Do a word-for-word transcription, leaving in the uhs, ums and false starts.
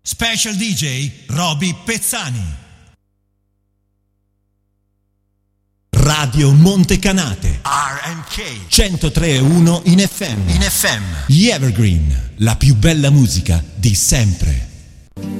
Special D J Roby Pezzani. Radio Montecanate R and K centotré e uno in F M. in F M. Gli Evergreen, la più bella musica di sempre.